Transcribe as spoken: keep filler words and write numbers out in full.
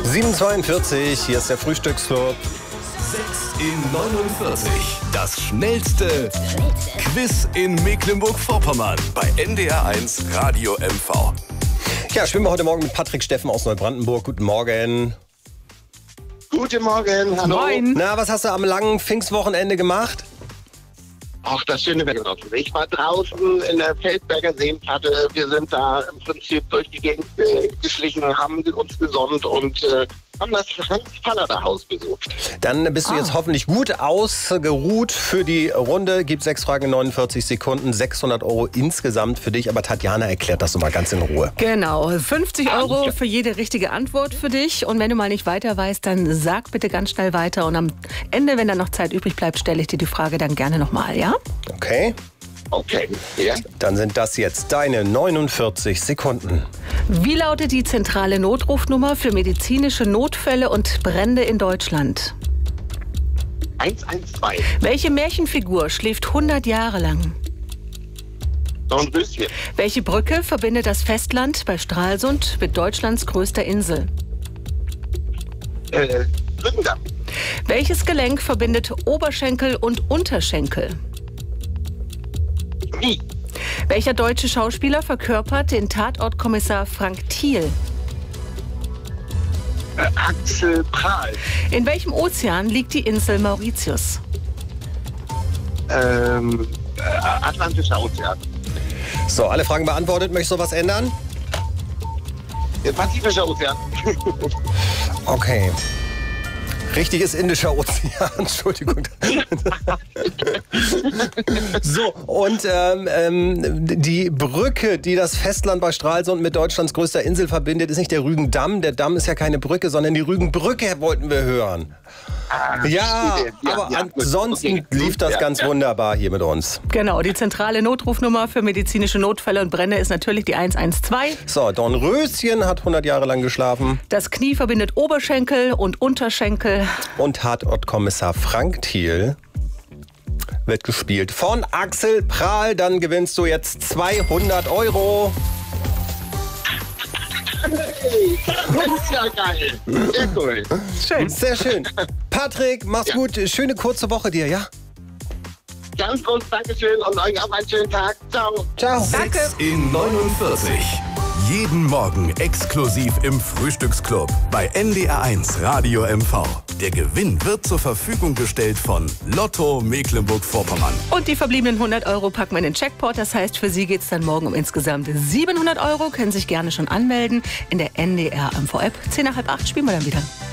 sieben Uhr zweiundvierzig, hier ist der Frühstücksclub. sechs in neunundvierzig. Das schnellste Quiz in Mecklenburg-Vorpommern bei N D R eins Radio M V. Ja, spielen wir heute Morgen mit Patrick Steffen aus Neubrandenburg. Guten Morgen. Guten Morgen, hallo. Moin. Na, was hast du am langen Pfingstwochenende gemacht? Ach, das schöne Wetter draußen. Ich war draußen in der Feldberger Seenplatte. Wir sind da im Prinzip durch die Gegend äh, geschlichen, haben uns gesonnt und äh, haben das Hans-Fallada-Haus besucht. Dann bist du Ah. jetzt hoffentlich gut ausgeruht für die Runde. Gibt sechs Fragen in neunundvierzig Sekunden, sechshundert Euro insgesamt für dich. Aber Tatjana erklärt das nochmal ganz in Ruhe. Genau, fünfzig Euro für jede richtige Antwort für dich. Und wenn du mal nicht weiter weißt, dann sag bitte ganz schnell weiter. Und am Ende, wenn dann noch Zeit übrig bleibt, stelle ich dir die Frage dann gerne nochmal, ja? Okay, Okay, ja. dann sind das jetzt deine neunundvierzig Sekunden. Wie lautet die zentrale Notrufnummer für medizinische Notfälle und Brände in Deutschland? eins eins zwei. Welche Märchenfigur schläft hundert Jahre lang? Dornröschen. Welche Brücke verbindet das Festland bei Stralsund mit Deutschlands größter Insel? Äh, Rückendamm. Welches Gelenk verbindet Oberschenkel und Unterschenkel? Knie. Welcher deutsche Schauspieler verkörpert den Tatortkommissar Frank Thiel? Äh, Axel Prahl. In welchem Ozean liegt die Insel Mauritius? Ähm, äh, Atlantischer Ozean. So, alle Fragen beantwortet. Möchtest du was ändern? Äh, Pazifischer Ozean. Okay. Richtig ist Indischer Ozean, Entschuldigung. So, und ähm, ähm, die Brücke, die das Festland bei Stralsund mit Deutschlands größter Insel verbindet, ist nicht der Rügendamm. Der Damm ist ja keine Brücke, sondern die Rügenbrücke wollten wir hören. Ah, Ja, verstehe. Ja, aber ja, gut. ansonsten Okay. lief das Ja, ganz ja. wunderbar hier mit uns. Genau, die zentrale Notrufnummer für medizinische Notfälle und Brände ist natürlich die eins eins zwei. So, Dornröschen hat hundert Jahre lang geschlafen. Das Knie verbindet Oberschenkel und Unterschenkel. Und Tatortkommissar Frank Thiel wird gespielt von Axel Prahl. Dann gewinnst du jetzt zweihundert Euro. Hey, das ist ja geil. Sehr cool. Schön. Sehr schön. Patrick, mach's Ja. gut. Schöne kurze Woche dir, ja? Ganz groß Dankeschön und euch auch einen schönen Tag. Ciao. Ciao. Danke. sechs in neunundvierzig. Jeden Morgen exklusiv im Frühstücksclub bei N D R eins Radio M V. Der Gewinn wird zur Verfügung gestellt von Lotto Mecklenburg-Vorpommern. Und die verbliebenen hundert Euro packen wir in den Jackpot. Das heißt, für Sie geht es dann morgen um insgesamt siebenhundert Euro. Können sich gerne schon anmelden in der N D R M V App. Zehn nach halb acht spielen wir dann wieder.